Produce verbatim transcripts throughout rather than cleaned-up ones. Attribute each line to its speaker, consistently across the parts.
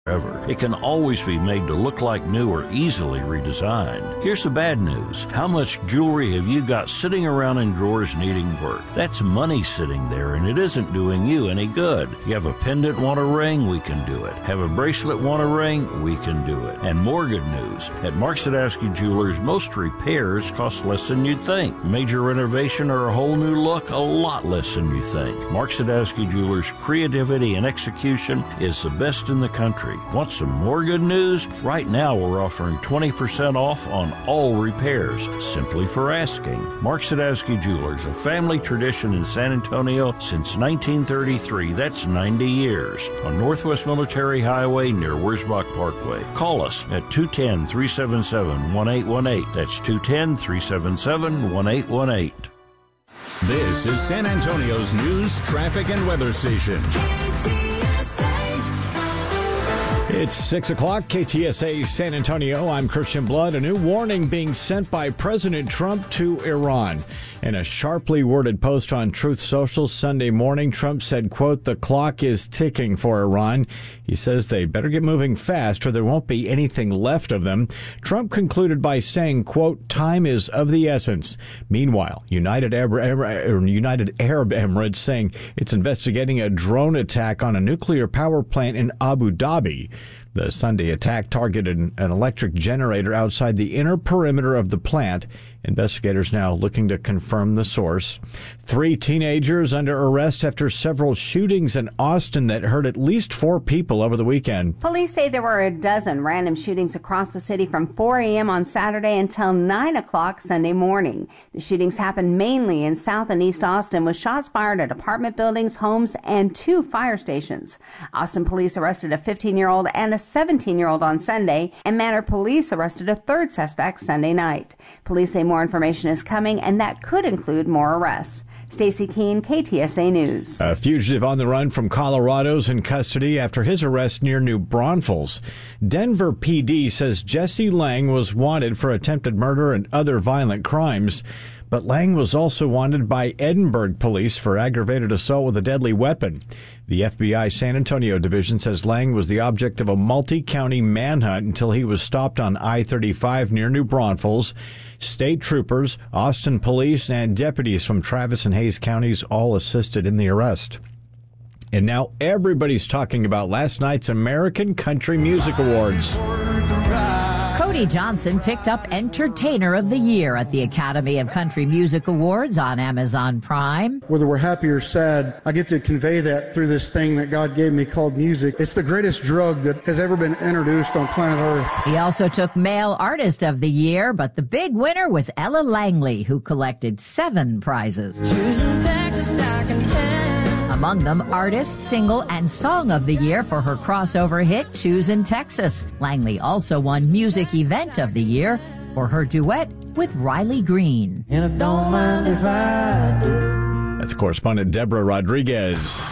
Speaker 1: Ever. It can always be made to look like new or easily redesigned. Here's the bad news. How much jewelry have you got sitting around in drawers needing work? That's money sitting there, and it isn't doing you any good. You have a pendant, want a ring? We can do it. Have a bracelet, want a ring? We can do it. And more good news. At Mark Sadowski Jewelers, most repairs cost less than you'd think. Major renovation or a whole new look, a lot less than you think. Mark Sadowski Jewelers' creativity and execution is the best in the country. Want some more good news? Right now we're offering twenty percent off on all repairs, simply for asking. Mark Sadowski Jewelers, a family tradition in San Antonio since nineteen thirty-three. That's ninety years. On Northwest Military Highway near Wurzbach Parkway. Call us at two one zero, three seven seven, one eight one eight. That's two one zero, three seven seven, one eight one eight.
Speaker 2: This is San Antonio's news, traffic, and weather station.
Speaker 3: It's six o'clock, K T S A San Antonio. I'm Christian Blood. A new warning being sent by President Trump to Iran. In a sharply worded post on Truth Social Sunday morning, Trump said, quote, "The clock is ticking for Iran." He says they better get moving fast or there won't be anything left of them. Trump concluded by saying, quote, "Time is of the essence." Meanwhile, United Arab, United Arab Emirates saying it's investigating a drone attack on a nuclear power plant in Abu Dhabi. The Sunday attack targeted an electric generator outside the inner perimeter of the plant. Investigators now looking to confirm the source. Three teenagers under arrest after several shootings in Austin that hurt at least four people over the weekend.
Speaker 4: Police say there were a dozen random shootings across the city from four a.m. on Saturday until nine o'clock Sunday morning. The shootings happened mainly in South and East Austin, with shots fired at apartment buildings, homes, and two fire stations. Austin police arrested a fifteen-year-old and a seventeen-year-old on Sunday, and Manor Police arrested a third suspect Sunday night. Police say more information is coming, and that could include more arrests. Stacey Keene, K T S A News.
Speaker 3: A fugitive on the run from Colorado's in custody after his arrest near New Braunfels. Denver P D says Jesse Lang was wanted for attempted murder and other violent crimes. But Lang was also wanted by Edinburgh police for aggravated assault with a deadly weapon. The F B I San Antonio division says Lang was the object of a multi-county manhunt until he was stopped on I thirty-five near New Braunfels. State troopers, Austin police, and deputies from Travis and Hayes counties all assisted in the arrest. And now everybody's talking about last night's American Country Music Awards.
Speaker 5: Cody Johnson picked up Entertainer of the Year at the Academy of Country Music Awards on Amazon Prime.
Speaker 6: Whether we're happy or sad, I get to convey that through this thing that God gave me called music. It's the greatest drug that has ever been introduced on planet Earth.
Speaker 5: He also took Male Artist of the Year, but the big winner was Ella Langley, who collected seven prizes.
Speaker 7: Choosing Texas, I can tell.
Speaker 5: Among them, Artist, Single, and Song of the Year for her crossover hit, Choosing Texas. Langley also won Music Event of the Year for her duet with Riley Green.
Speaker 7: And I don't mind if I do.
Speaker 3: That's correspondent Deborah Rodriguez.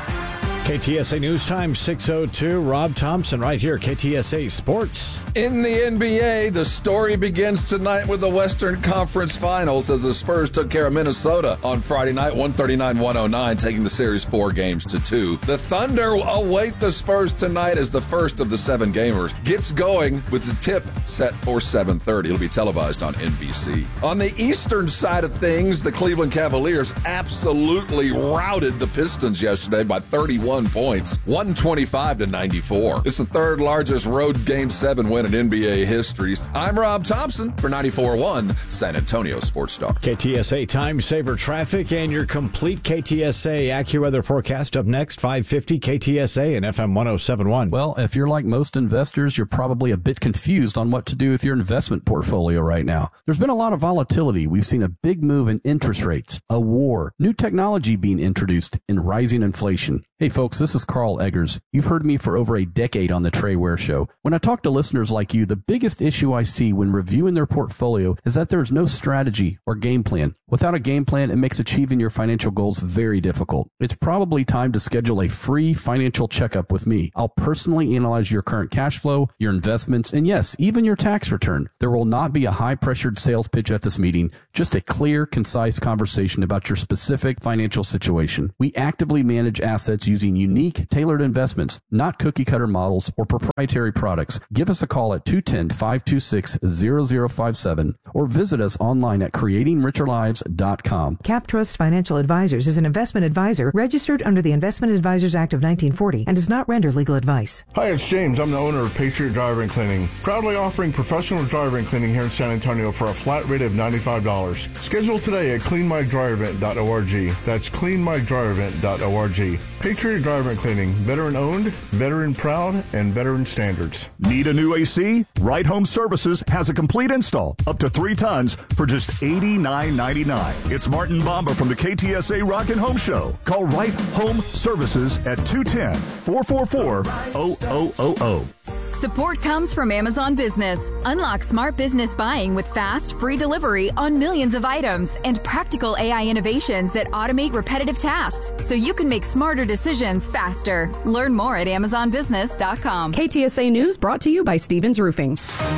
Speaker 3: K T S A News Time, six oh two. Rob Thompson right here, K T S A Sports.
Speaker 8: In the N B A, the story begins tonight with the Western Conference Finals as the Spurs took care of Minnesota on Friday night, one thirty-nine to one oh nine, taking the series four games to two. The Thunder await the Spurs tonight as the first of the seven gamers gets going with the tip set for seven thirty. It'll be televised on N B C. On the eastern side of things, the Cleveland Cavaliers absolutely routed the Pistons yesterday by thirty-one points, one twenty-five to ninety-four. It's the third largest road Game seven win in N B A history. I'm Rob Thompson for ninety-four point one San Antonio Sports Star.
Speaker 3: K T S A Time Saver Traffic and your complete K T S A AccuWeather forecast up next, five fifty K T S A and F M one oh seven point one.
Speaker 9: Well, if you're like most investors, you're probably a bit confused on what to do with your investment portfolio right now. There's been a lot of volatility. We've seen a big move in interest rates, a war, new technology being introduced, and rising inflation. Hey folks, this is Carl Eggers. You've heard me for over a decade on the Trey Ware Show. When I talk to listeners like you, the biggest issue I see when reviewing their portfolio is that there is no strategy or game plan. Without a game plan, it makes achieving your financial goals very difficult. It's probably time to schedule a free financial checkup with me. I'll personally analyze your current cash flow, your investments, and yes, even your tax return. There will not be a high-pressured sales pitch at this meeting, just a clear, concise conversation about your specific financial situation. We actively manage assets using unique, tailored investments, not cookie-cutter models or proprietary products. Give us a call at two one zero, five two six, zero zero five seven or visit us online at creating richer lives dot com.
Speaker 10: CapTrust Financial Advisors is an investment advisor registered under the Investment Advisors Act of nineteen forty and does not render legal advice.
Speaker 11: Hi, it's James. I'm the owner of Patriot Driving Cleaning. Proudly offering professional driving cleaning here in San Antonio for a flat rate of ninety-five dollars. Schedule today at clean my dry event dot org. That's clean my dry event dot org. Patriot Driving Cleaning. Veteran owned, veteran proud, and veteran standards.
Speaker 12: Need a new A C? Right Home Services has a complete install up to three tons for just eighty-nine ninety-nine. It's Martin Bomba from the K T S A Rock and Home Show. Call Right Home Services at two one zero, four four four, zero zero zero zero.
Speaker 13: Support comes from Amazon Business. Unlock smart business buying with fast, free delivery on millions of items and practical A I innovations that automate repetitive tasks so you can make smarter decisions faster. Learn more at amazon business dot com.
Speaker 14: K T S A News brought to you by Stevens Roofing.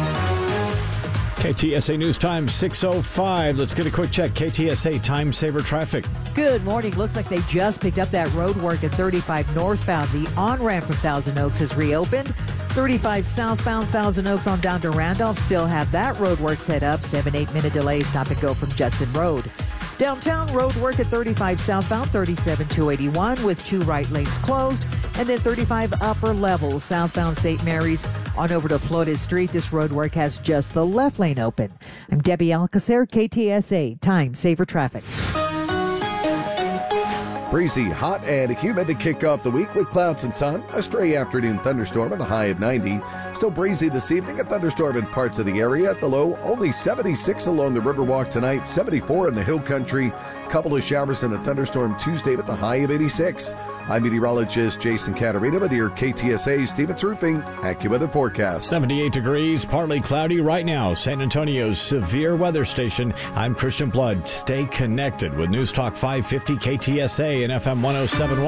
Speaker 3: K T S A News Time, six oh five. Let's get a quick check. K T S A Time Saver Traffic.
Speaker 5: Good morning. Looks like they just picked up that road work at thirty-five northbound. The on-ramp from Thousand Oaks has reopened. thirty-five southbound Thousand Oaks on down to Randolph still have that road work set up. Seven, eight minute delay, stop and go from Judson Road. Downtown road work at thirty-five southbound, thirty-seven two eighty-one with two right lanes closed. And then thirty-five upper level southbound Saint Mary's on over to Flores Street. This road work has just the left lane open. I'm Debbie Alcacer, K T S A Time Saver Traffic.
Speaker 15: Breezy, hot, and humid to kick off the week with clouds and sun. A stray afternoon thunderstorm and a high of ninety. Still breezy this evening, a thunderstorm in parts of the area. At the low, only seventy-six along the Riverwalk tonight, seventy-four in the Hill Country. Couple of showers and a thunderstorm Tuesday with a high of eighty-six. I'm meteorologist Jason Caterina with your K T S A Stevens Roofing AccuWeather forecast.
Speaker 3: seventy-eight degrees, partly cloudy right now. San Antonio's severe weather station. I'm Christian Blood. Stay connected with News Talk five fifty K T S A and F M one oh seven point one.